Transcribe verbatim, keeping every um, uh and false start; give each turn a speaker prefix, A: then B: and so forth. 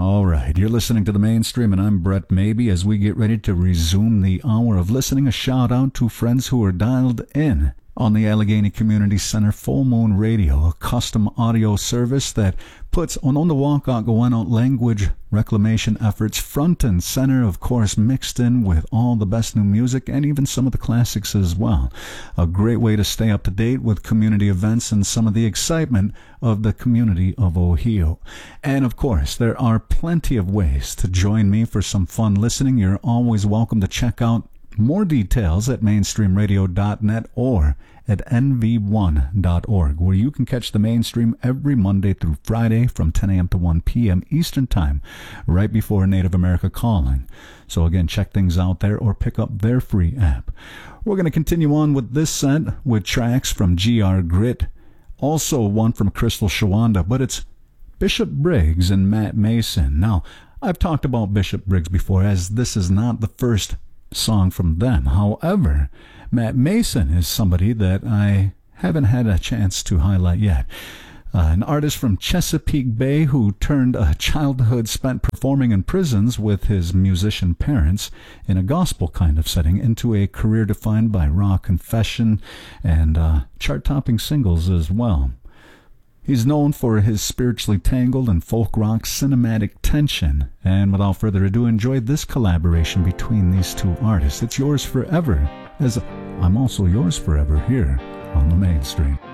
A: All right, you're listening to The Mainstream, and I'm Brett Maybe. As we get ready to resume the hour of listening, a shout out to friends who are dialed in on the Allegheny Community Center Full Moon Radio, a custom audio service that puts Onondaga language reclamation efforts front and center, of course, mixed in with all the best new music and even some of the classics as well. A great way to stay up to date with community events and some of the excitement of the community of Ohio. And of course, there are plenty of ways to join me for some fun listening. You're always welcome to check out more details at mainstream radio dot net or at N V one dot org, where you can catch the Mainstream every Monday through Friday from ten a.m. to one p.m. Eastern Time, right before Native America Calling. So again, check things out there or pick up their free app. We're going to continue on with this set with tracks from G R Grit, also one from Crystal Shawanda, but it's Bishop Briggs and Matt Mason. Now, I've talked about Bishop Briggs before, as this is not the first song from them. However, Matt Mason is somebody that I haven't had a chance to highlight yet. Uh, an artist from Chesapeake Bay who turned a childhood spent performing in prisons with his musician parents in a gospel kind of setting into a career defined by raw confession and uh, chart-topping singles as well. He's known for his spiritually tangled and folk rock cinematic tension. And without further ado, enjoy this collaboration between these two artists. It's yours forever, as I'm also yours forever here on The Mainstream.